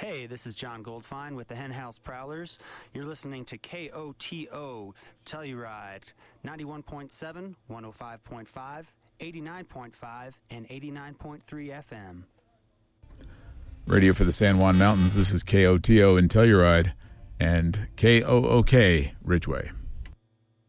Hey, this is John Goldfine with the Hen House Prowlers. You're listening to KOTO Telluride, 91.7, 105.5, 89.5, and 89.3 FM. Radio for the San Juan Mountains. This is KOTO in Telluride and KOOK Ridgeway.